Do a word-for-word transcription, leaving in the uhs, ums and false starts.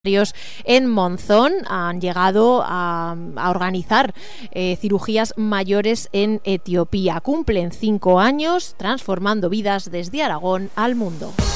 En Monzón han llegado a, a organizar eh, cirugías mayores en Etiopía. Cumplen cinco años transformando vidas desde Aragón al mundo.